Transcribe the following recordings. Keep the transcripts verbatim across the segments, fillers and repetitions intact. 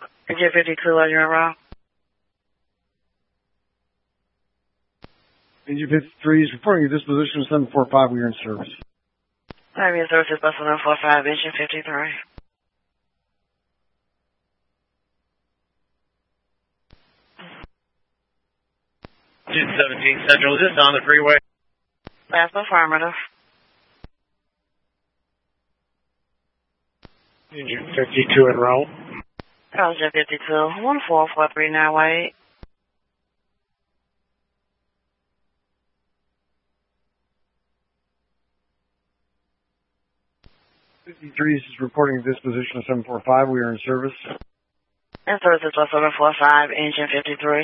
Engine fifty-two, are you en route? Engine fifty-three is reporting your disposition of seven four five. We are in service. I'm in service, bus seven four five, engine fifty-three. two seventeen Central, is this on the freeway? That's affirmative. Engine fifty-two en route. Engine fifty-two, one four four three nine eight. fifty-three is reporting disposition of seven four five. We are in service. In service, bus seven four five, engine fifty-three.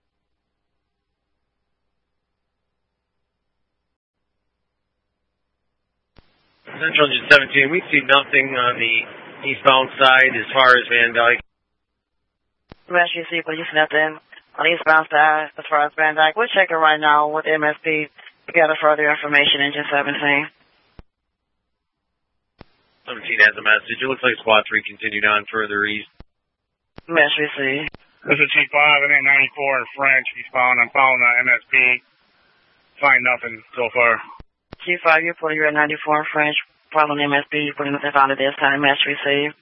Central Engine seventeen, we see nothing on the eastbound side as far as Van Dyke. West U C, police nothing on the eastbound side as far as Van Dyke. We're checking right now with M S P to gather further information, engine seventeen. seventeen has a message. It looks like Squad three continued on further east. West U C. This is T five, I'm in ninety-four in French, eastbound. I'm following the M S P. Find nothing so far. T five, you're putting your ninety-four in French. Following M S P, you're putting nothing found at this time. Match received.